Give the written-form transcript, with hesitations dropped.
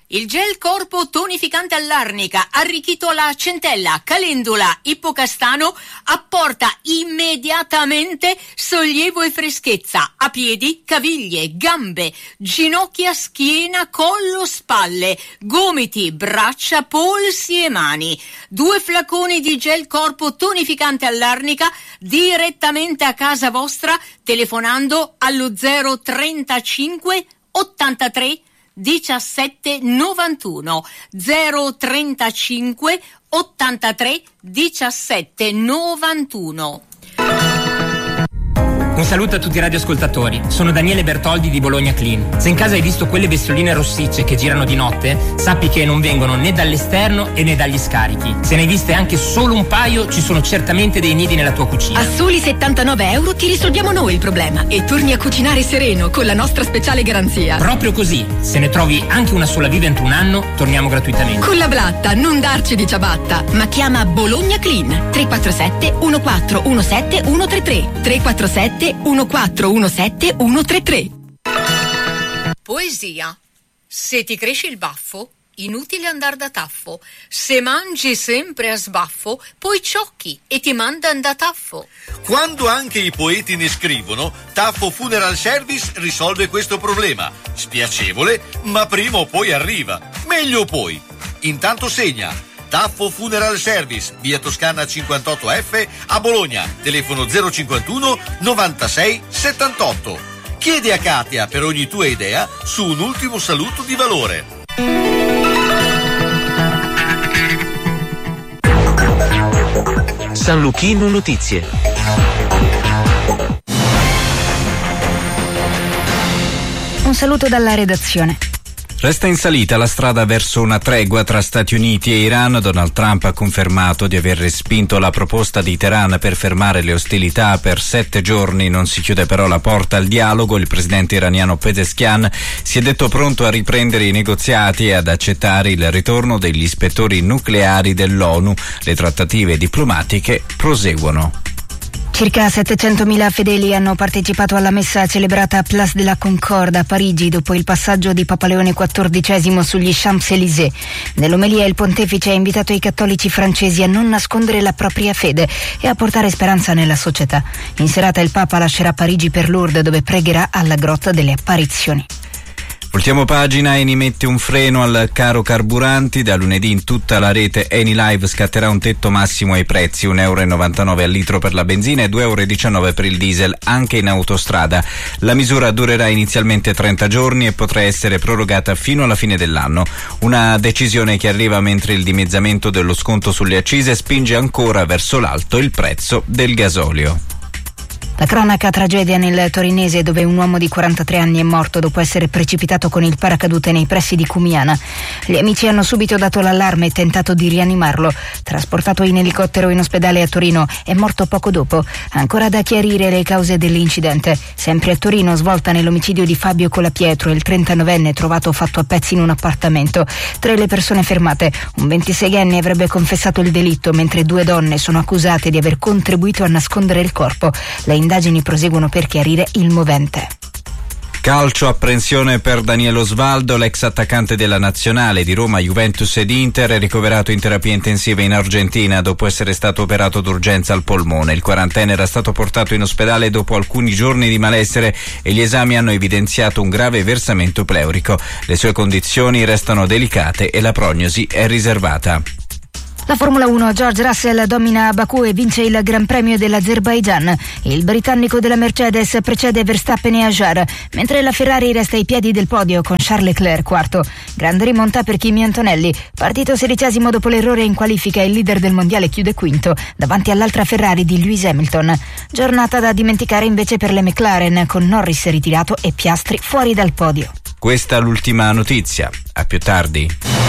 Il gel corpo tonificante all'arnica, arricchito alla centella, calendula, ippocastano, apporta immediatamente sollievo e freschezza a piedi, caviglie, gambe, ginocchia, schiena, collo, spalle, gomiti, braccia, polsi e mani. 2 flaconi di gel corpo tonificante all'arnica direttamente a casa vostra telefonando allo 035 83 17 91 035 83 17 91. Un saluto a tutti i radioascoltatori, sono Daniele Bertoldi di Bologna Clean. Se in casa hai visto quelle bestioline rossicce che girano di notte, sappi che non vengono né dall'esterno e né dagli scarichi. Se ne hai viste anche solo un paio, ci sono certamente dei nidi nella tua cucina. A soli 79 euro ti risolviamo noi il problema e torni a cucinare sereno con la nostra speciale garanzia. Proprio così, se ne trovi anche una sola viva entro un anno, torniamo gratuitamente. Con la blatta, non darci di ciabatta, ma chiama Bologna Clean 347 1417 133 347 1417 133. Poesia. Se ti cresce il baffo, inutile andar da taffo. Se mangi sempre a sbaffo, poi ciocchi e ti mandan da taffo. Quando anche i poeti ne scrivono, Taffo Funeral Service risolve questo problema. Spiacevole, ma prima o poi arriva. Meglio poi. Intanto segna. Taffo Funeral Service, via Toscana 58F a Bologna, telefono 051 96 78. Chiedi a Katia per ogni tua idea su un ultimo saluto di valore. San Luchino Notizie. Un saluto dalla redazione. Resta in salita la strada verso una tregua tra Stati Uniti e Iran. Donald Trump ha confermato di aver respinto la proposta di Teheran per fermare le ostilità per 7 giorni. Non si chiude però la porta al dialogo. Il presidente iraniano Pezeshkian si è detto pronto a riprendere i negoziati e ad accettare il ritorno degli ispettori nucleari dell'ONU. Le trattative diplomatiche proseguono. Circa 700.000 fedeli hanno partecipato alla messa celebrata a Place de la Concorde a Parigi dopo il passaggio di Papa Leone XIV sugli Champs-Élysées. Nell'omelia il pontefice ha invitato i cattolici francesi a non nascondere la propria fede e a portare speranza nella società. In serata il Papa lascerà Parigi per Lourdes, dove pregherà alla Grotta delle Apparizioni. Voltiamo pagina. Eni mette un freno al caro carburanti. Da lunedì in tutta la rete Eni Live scatterà un tetto massimo ai prezzi, €1,99 al litro per la benzina e €2,19 per il diesel anche in autostrada. La misura durerà inizialmente 30 giorni e potrà essere prorogata fino alla fine dell'anno. Una decisione che arriva mentre il dimezzamento dello sconto sulle accise spinge ancora verso l'alto il prezzo del gasolio. La cronaca tragedia nel torinese, dove un uomo di 43 anni è morto dopo essere precipitato con il paracadute nei pressi di Cumiana. Gli amici hanno subito dato l'allarme e tentato di rianimarlo. Trasportato in elicottero in ospedale a Torino, è morto poco dopo. Ancora da chiarire le cause dell'incidente. Sempre a Torino, svolta nell'omicidio di Fabio Colapietro, il 39enne trovato fatto a pezzi in un appartamento. 3 le persone fermate. Un 26enne avrebbe confessato il delitto, mentre 2 donne sono accusate di aver contribuito a nascondere il corpo. Le indagini proseguono per chiarire il movente. Calcio, apprensione per Daniele Osvaldo, l'ex attaccante della nazionale di Roma, Juventus ed Inter, è ricoverato in terapia intensiva in Argentina dopo essere stato operato d'urgenza al polmone. Il quarantenne era stato portato in ospedale dopo alcuni giorni di malessere e gli esami hanno evidenziato un grave versamento pleurico. Le sue condizioni restano delicate e la prognosi è riservata. La Formula 1, George Russell domina Baku e vince il Gran Premio dell'Azerbaigian. Il britannico della Mercedes precede Verstappen e Hajar, mentre la Ferrari resta ai piedi del podio con Charles Leclerc quarto. Grande rimonta per Kimi Antonelli, partito 16° dopo l'errore in qualifica, il leader del mondiale chiude quinto davanti all'altra Ferrari di Lewis Hamilton. Giornata da dimenticare invece per le McLaren, con Norris ritirato e Piastri fuori dal podio. Questa è l'ultima notizia. A più tardi.